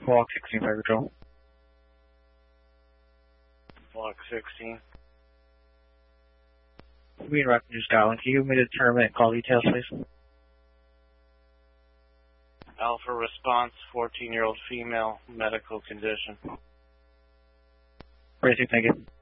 Block 16 Fire Patrol. Block 16. We interrupt you, Scotland. Can you give me the term and call details, please? Alpha response, 14-year-old female, medical condition. Basic, thank you.